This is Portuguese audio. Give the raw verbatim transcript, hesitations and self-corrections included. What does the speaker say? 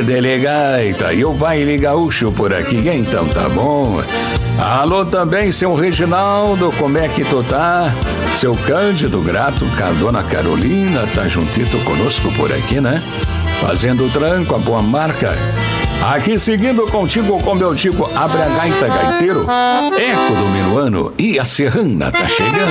Delegaita e o baile gaúcho por aqui, então tá bom. Alô também, seu Reginaldo, como é que tu tá? Seu Cândido, grato, a dona Carolina, tá juntito conosco por aqui, né? Fazendo tranco, a boa marca. Aqui seguindo contigo com meu tico, abre a gaita gaiteiro. Eco do Minuano e a Serrana tá chegando.